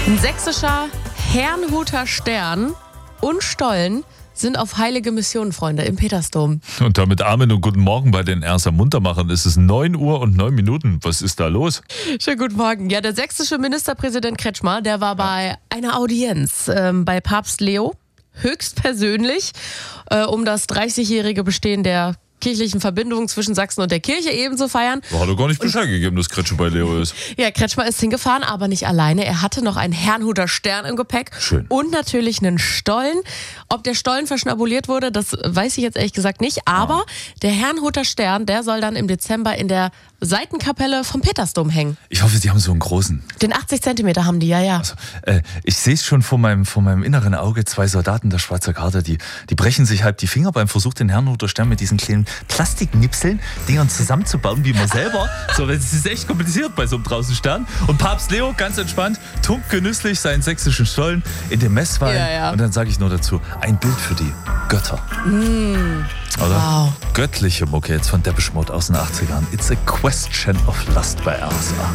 Ein sächsischer Herrnhuter Stern und Stollen sind auf heilige Mission, Freunde, im Petersdom. Und damit Amen und guten Morgen bei den Erster Muntermachern. Es ist 9 Uhr und 9 Minuten. Was ist da los? Schönen guten Morgen. Ja, der sächsische Ministerpräsident Kretschmer, der war bei einer Audienz bei Papst Leo, höchstpersönlich, um das 30-jährige Bestehen der kirchlichen Verbindungen zwischen Sachsen und der Kirche ebenso feiern. Hat er gar nicht Bescheid gegeben, dass Kretschmer bei Leo ist. Ja, Kretschmer ist hingefahren, aber nicht alleine. Er hatte noch einen Herrnhuter Stern im Gepäck. Schön. Und natürlich einen Stollen. Ob der Stollen verschnabuliert wurde, das weiß ich jetzt ehrlich gesagt nicht. Aber der Herrnhuter Stern, der soll dann im Dezember in der Seitenkapelle vom Petersdom hängen. Ich hoffe, die haben so einen großen. Den 80 Zentimeter haben die, ja. Also, ich sehe es schon vor meinem inneren Auge. 2 Soldaten der Schweizer Garde, die brechen sich halb die Finger beim Versuch, den Herrnhuter Stern mit diesen kleinen Plastiknipseln, Dingern zusammenzubauen, wie man selber. So, das ist echt kompliziert bei so einem draußen Stern. Und Papst Leo, ganz entspannt, tunkt genüsslich seinen sächsischen Stollen in den Messwein. Ja. Und dann sage ich nur dazu, ein Bild für die Götter. Oder? Wow. Göttliche Mucke jetzt von Depeche Mode aus den 80ern. It's a question of lust bei RSA.